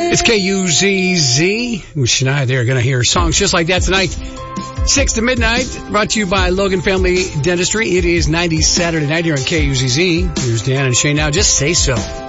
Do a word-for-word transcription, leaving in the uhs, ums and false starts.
It's K U Z Z with Shania. They're going to hear songs just like that tonight. six to midnight, brought to you by Logan Family Dentistry. It is ninety Saturday night here on K U Z Z. Here's Dan and Shane now. Just say so.